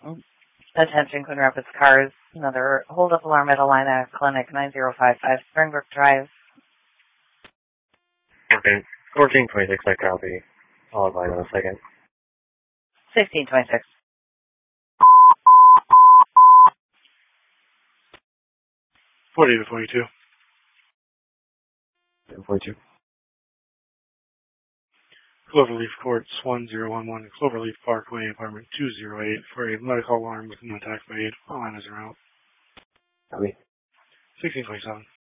Attention, Queen Rapids Cars. Another hold-up alarm at Alina Clinic, 9055 Springbrook Drive. Okay. 1426, I copy. I'll advise in a second. 1626. 42. 42. Cloverleaf Court, Swan 011, Cloverleaf Parkway, apartment 208, for a medical alarm with no attack made. All liners are out. Copy. 1627.